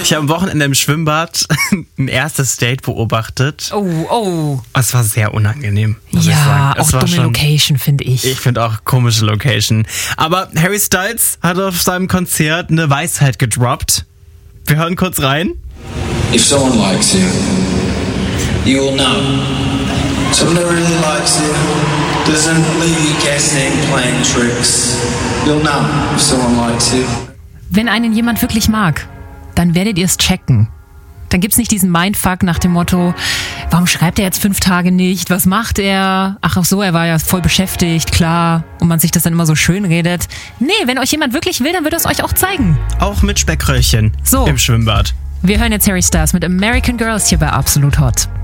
Ich habe am Wochenende im Schwimmbad ein erstes Date beobachtet. Oh. Es war sehr unangenehm, muss ich sagen. Auch dumme Location, finde ich. Ich finde auch komische Location. Aber Harry Styles hat auf seinem Konzert eine Weisheit gedroppt. Wir hören kurz rein. If someone likes you, you will know. Someone who really likes you doesn't leave you guessing, playing tricks. You'll know if someone likes you. Wenn einen jemand wirklich mag, dann werdet ihr es checken. Dann gibt's nicht diesen Mindfuck nach dem Motto, warum schreibt er jetzt 5 Tage nicht? Was macht er? Ach so, er war ja voll beschäftigt, klar. Und man sich das dann immer so schön redet. Nee, wenn euch jemand wirklich will, dann wird er es euch auch zeigen. Auch mit Speckröllchen So. Im Schwimmbad. Wir hören jetzt Harry Styles mit American Girls hier bei Absolut Hot.